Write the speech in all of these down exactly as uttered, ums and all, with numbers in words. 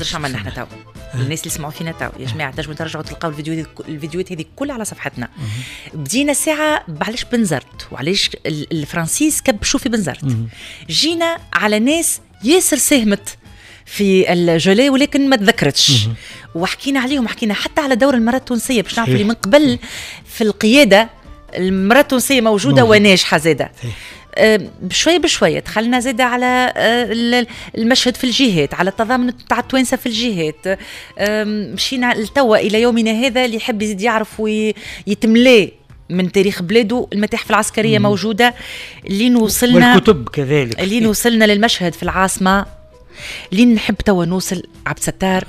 خاطر اش عملنا احنا تو الناس اللي سمعوا فينا تو يا جماعه تنجموا ترجعوا تلقاو الفيديو الفيديوهات هذه كلها على صفحتنا. بدينا ساعه بعلاش بنزرت وعلاش الفرنسيس كبشوا في بنزرت. جينا على ناس ياسر ساهمت في الجولي ولكن ما تذكرتش وحكينا عليهم. حكينا حتى على دور المرأة التونسية باش نعرفوا اللي من قبل في القيادة المرأة التونسية موجودة وناجحة زادة. بشوية بشوية دخلنا زادة على المشهد في الجهات، على التضامن تاع التوانسة في الجهات. مشينا لتوا إلى يومنا هذا اللي يحب يزيد يعرف ويتملاه من تاريخ بلاده. المتاحف العسكرية مم. موجودة اللي نوصلنا والكتب كذلك اللي نوصلنا للمشهد في العاصمة اللي نحب توا نوصل. عبد الستار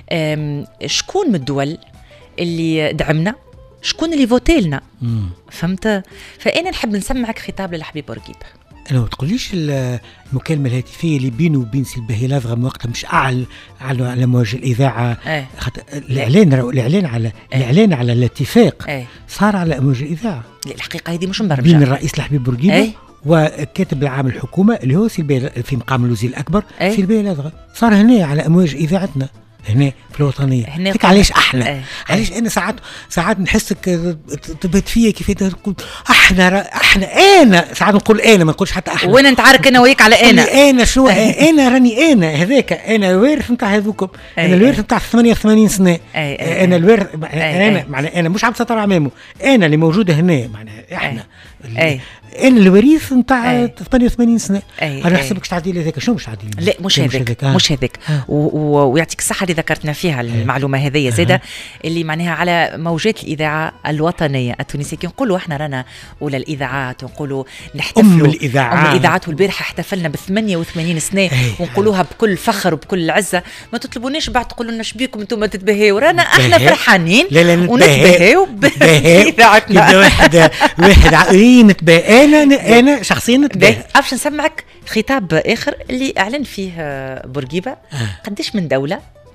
شكون من الدول اللي دعمنا، شكون اللي فوتيلنا، فهمت؟ فأنا نحب نسمعك خطاب للحبيب بورقيبة. أنا ما تقوليش المكالمة الهاتفية اللي بينه وبين سيلباهي لافغا وقتها مش أعلى على على موجة الإذاعة. ايه. الإعلان الإعلان على الإعلان على الاتفاق ايه. صار على موجة الإذاعة. الحقيقة هذه مش مبرمجة بين الرئيس الحبيب بورقيبة ايه. وكاتب العام الحكومة اللي هو سيلباهي في مقام الوزير الأكبر ايه. سيلباهي لافغا. صار هنا على أمواج إذاعتنا هنا في الوطنية. هيك علاش احنا ايه. علاش انا ساعات ساعات نحسك تبت فيا كيف تقول احنا احنا انا ساعات نقول انا ما نقولش حتى احنا. وانا نتعارك انا وياك على انا انا شو انا راني انا هذاك انا الوارث نتاع هذوكم. انا الوارث نتاع ثمانية وثمانين سنة. انا الوارث انا معناها انا مش عبد الستار عمامه، انا اللي موجوده هنا معناها احنا انا الوريث نتاع ثمانية وثمانين سنة. انا نحسبك تعديل هذاك شنو مش تعديل؟ لا مش هذاك مش هذاك ويعطيك الصحة اللي ذكرتنا فيها المعلومة هذه زادة اللي معناها على موجات الإذاعة الوطنية التونسية. كي نقولوا احنا رانا ولا الإذاعات ونقولوا نحتفلوا أم الإذاعات أم الإذاعات والبارحة احتفلنا ب ثمانية وثمانين سنة ونقولوها بكل فخر وبكل عزة. ما تطلبونيش بعد تقولوا لنا شبيكم انتم تتبهيوا، رانا احنا فرحانين ونتبهيوا بإذاعتنا. كده واحد واحد نتبهي انا انا شخصيا نتبهي. عرفش نسمعك خطاب آخر اللي أعلن فيه بورقيبة قديش من دولة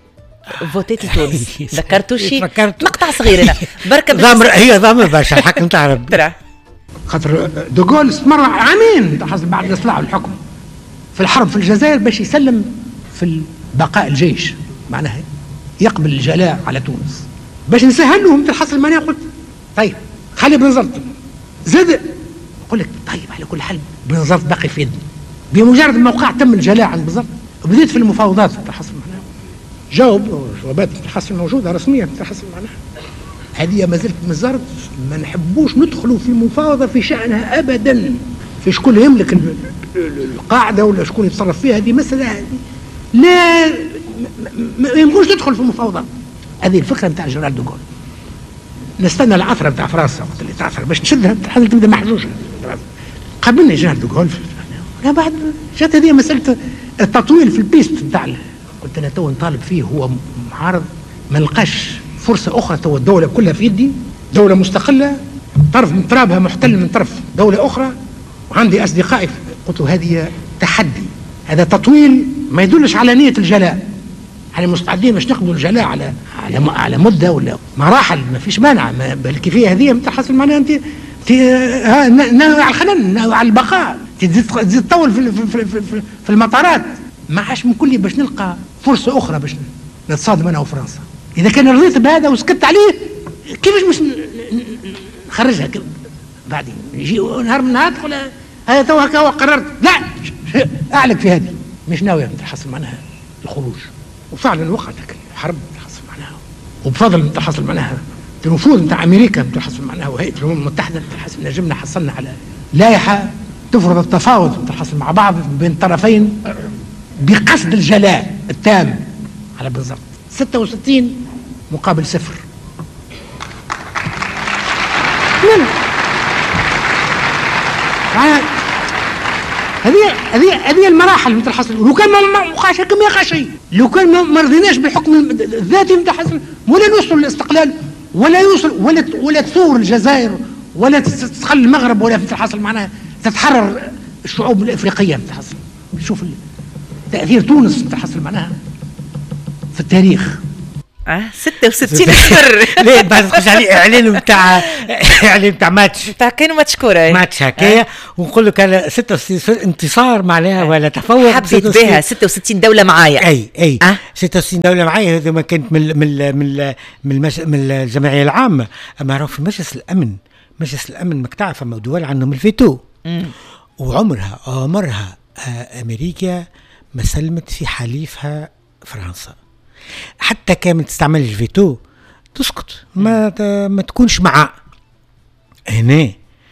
فوتيت لتونس. ذكرتوا شيء مقطع صغير هنا بركة ضامر هي ضامر باش الحكم تاع ربي. ترى خاطر دوغول استمر عامين حسب بعد اصلاح الحكم في الحرب في الجزائر باش يسلم في بقاء الجيش، معناها يقبل الجلاء على تونس باش نسهل لهم تحصل. معناها قلت طيب خلي بنزرت زاد قل لك طيب على كل حال بنزرت باقي في يدي. بمجرد الموقع تم الجلاء عن بنزرت بديت في المفاوضات تحصل معناها جاوب جوابات تحصل موجوده رسميا تحصل معناها هذه ما زلت بنزرت ما نحبوش ندخلوا في المفاوضه في شأنها ابدا، في شكون يملك القاعده ولا شكون يتصرف فيها. هذه مساله هذه لا ما يمكنش تدخل في المفاوضات. هذه الفكره نتاع جنرال دوغول. نستنى العثره نتاع فرنسا وقت اللي تعثر باش نشدها حتى تبدا محجوجه. قابلني جنرال دوغول لا بعد جات هذه مساله التطويل في البيست نتاع قلت انا تو نطالب فيه هو معارض ما نلقاش فرصه اخرى. تو الدوله كلها في يدي، دوله مستقله طرف من طرابها محتل من طرف دوله اخرى وعندي اصدقائي. قلت هذه تحدي، هذا تطويل ما يدلش على نيه الجلاء. يعني مستعدين باش نقبلوا الجلاء على على على مده ولا مراحل ما فيش مانع. بل كيفيه هذه متحصل معناها انت ناوي على الخلل ناوي على البقاء تزيد تزيد تطول في في, في, في, في المطارات. ما عادش من كل باش نلقى فرصه اخرى باش نتصادم انا وفرنسا. اذا كان رضيت بهذا وسكت عليه كيفاش باش نخرجها بعدين يجي نهار من نهار تقول هذا تو هكا قررت لا اعلق في هذه مش ناوي تحصل معناها الخروج. وفعلا وقعت الحرب تحصل معناها وبفضل تحصل معناها النفوذ نتاع امريكا تحصل معناها وهيئه الامم المتحده تحصل نجمنا حصلنا على لائحه تفرض التفاوض تحصل مع بعض بين الطرفين بقصد الجلاء التام على بالضبط ستة وستين مقابل صفر. هذه هذه هذه المراحل اللي تحصل. ولو كان ما وقعش هكا ما يقع شيء، لو كان ما رضيناش بالحكم الذاتي نتاع حصل ولا نوصل للاستقلال ولا يوصل ولا ولا تثور الجزائر ولا تستقل المغرب ولا تحصل معناها تتحرر الشعوب الافريقيه تحصل. شوف تاثير تونس تحصل معناها في التاريخ. اه ستة وستين صفر. ليه بعد تخش عليه اعلان نتاع اعلان نتاع ماتش نتاع كانوا ماتش كوره ماتش هكايا ونقول لك انا ستة وستين صفر انتصار معناها ولا تفوق. حبيت بها ستة وستين دوله معايا. اي اي أه؟ ستة وستين دوله معايا. هذا ما كانت من من من من, المش... من الجمعيه العامه. اما راهو في مجلس الامن مجلس الامن مكتعه فما دول عندهم الفيتو. مم. وعمرها عمرها آه امريكا ما سلمت في حليفها فرنسا. حتى كانت تستعمل الفيتو تسقط ما ما تكونش مع هنا.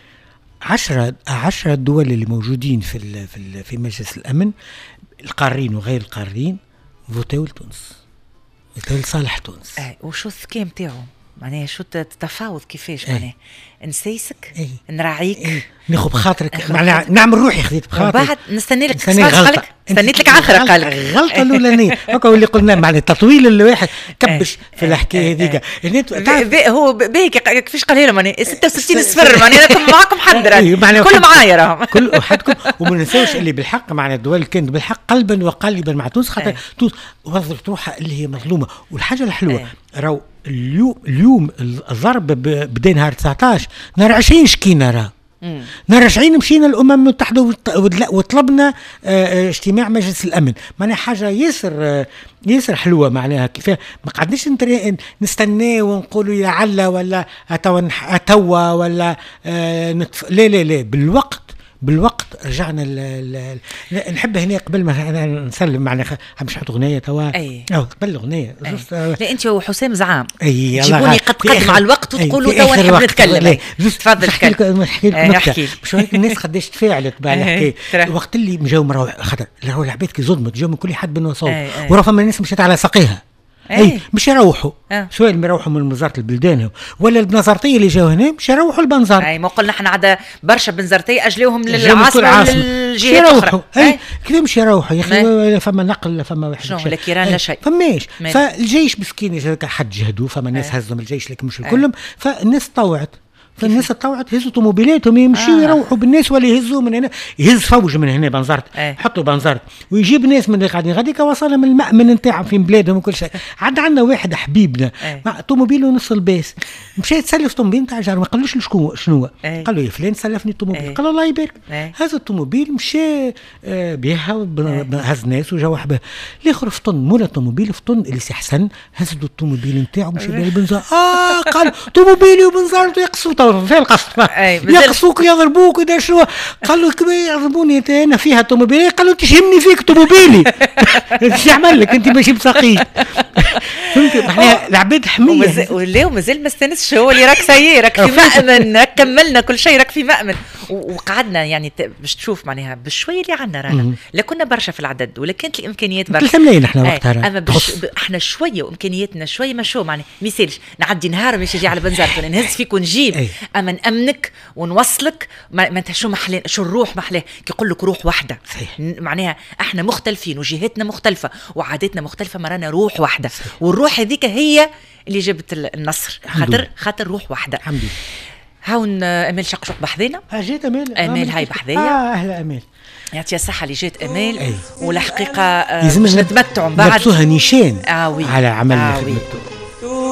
عشرة عشرة دول اللي موجودين في ال في ال في مجلس الأمن القارين وغير القارين فوتوا لتونس فوتوا لصالح تونس. اه وشو الذكاء نتاعو معناها شو التفاوض كيفاش معناها نسيسك ايه. نراعيك ايه. ناخذ بخاطرك معناها نعمل روحي خذيت بخاطرك وبعد نستنى لك نستنى غلطة استنيت لك عثرة قالك غلطة الأولانية هكا اللي قلنا معناها التطويل اللي واحد كبش في الحكاية هذيك. هو بيك كيفاش قالها لهم معناها ستة وستين صفر معناها راكم معاكم حد كل معايا راهم كل وحدكم. وما ننساوش اللي بالحق معناها الدول كانت بالحق قلبا وقالبا مع تونس خاطر تونس وظفت روحها اللي هي مظلومة. والحاجة الحلوة راهو اليوم اليوم الضرب بدا نهار تسعطاش نهار عشرين شكينا راه نهار عشرين مشينا الامم المتحده وطلبنا اجتماع مجلس الامن. معناها حاجه ياسر ياسر حلوه معناها كيف ما قعدناش نستنى ونقولوا يا علا ولا اتوا ولا نتف... لا لا لا بالوقت بالوقت رجعنا ل... ل... ل... نحب هنا قبل ما نسلم معنا مش نحط اغنيه توا اي اه قبل الاغنيه لا انت وحسام زعام اي جيبوني قد قد مع الوقت وتقولوا توا نحب نتكلم. تفضل تكلم. نحكي لك نكته مش هيك الناس قداش تفاعلت بالحكايه وقت اللي مجاو مروح خاطر راهو العباد كي ظلمت جاو من كل حد بنو صوت وراه فما الناس مشات على ساقيها. اي مش يروحوا أه. سواء اللي يروحوا من وزاره البلدان ولا البنزرتيه اللي جاوا هنا مش يروحوا البنزرت. اي ما قلنا احنا عدا برشا بنزرتيه اجلوهم للعاصمه وللجهات الاخرى. اي كذا مش يروحوا يا اخي فما نقل فما واحد شنو لا كيران لا شيء فماش. فالجيش مسكين حد جهدوا فما ناس هزوا من الجيش لكن مش كلهم. فالناس طوعت فالناس طوعت هزوا طوموبيلاتهم يمشيوا آه. يروحوا بالناس ولا يهزوا من هنا يهز فوج من هنا بنزرت آه. حطوا بنزرت ويجيب ناس من اللي قاعدين غاديك وصلهم من المأمن نتاعهم في بلادهم وكل شيء. عاد عندنا واحد حبيبنا آه. مع طوموبيله نص الباس مشى يتسلف طوموبيل نتاع جار ما قالوش شكون شنو آه. قال له يا فلان سلفني طوموبيل آه. قال الله يبارك آه. هذا الطوموبيل مشى آه بيها آه. هز ناس وجا واحد الاخر في طن مولا الطوموبيل في طن اللي سي حسن هز الطوموبيل نتاعو مشى بالبنزر اه قال طوموبيلي وبنزرت يقصوا في القصد يقصوك يضربوك ودا شنو قال له كيما يضربوني انا فيها طوموبيلي قال له تشهمني فيك طوموبيلي ايش يعمل لك انت ماشي بساقي فهمت احنا العباد حميه ولا ومازال ما استانسش هو اللي راك سيي راك في مأمن راك كملنا كل شيء راك في مأمن وقعدنا يعني باش تشوف معناها بالشويه اللي عندنا رانا لا كنا برشا في العدد ولا كانت الامكانيات برشا كلنا احنا وقتها اما احنا شويه وامكانياتنا شويه ما شو معناها ما يسالش نعدي نهار ماشي يجي على بنزرت نهز فيك ونجيب اما نأمنك ونوصلك ما, ما انت شو محلاه شو الروح محلاه كي يقول لك روح واحده معناها احنا مختلفين وجهتنا مختلفه وعاداتنا مختلفه مرانا روح واحده والروح هذيك هي اللي جابت النصر خاطر خاطر روح واحده الحمد لله. هاون امال شقشق بحذينا جات امال امال هاي بحذيه اه اهلا امال يعطيها الصحة اللي جات امال والحقيقه باش نتمتعوا من بعد نبسوها نيشان آه على عمل خدمته.